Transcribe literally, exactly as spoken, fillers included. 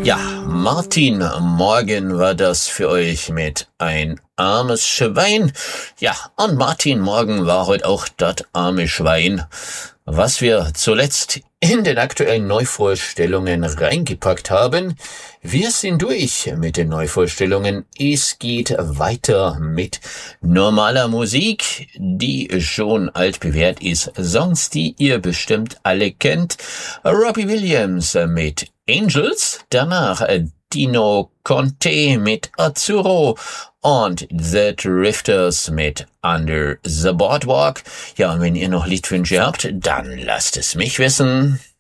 Ja, Martin Morgan war das für euch mit Ein armes Schwein. Ja, und Martin Morgan war heute auch das arme Schwein, was wir zuletzt in den aktuellen Neuvorstellungen reingepackt haben. Wir sind durch mit den Neuvorstellungen. Es geht weiter mit normaler Musik, die schon altbewährt ist. Songs, die ihr bestimmt alle kennt. Robbie Williams mit Angels, danach Dino Conte mit Azzurro und The Drifters mit Under the Boardwalk. Ja, und wenn ihr noch Liedwünsche habt, dann lasst es mich wissen.